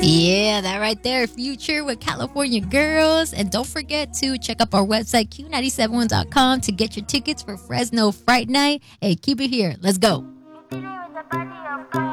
Yeah, that right there. Future with California Girls. And don't forget to check up our website, Q971.com, to get your tickets for Fresno Fright Night. Hey, keep it here. Let's go.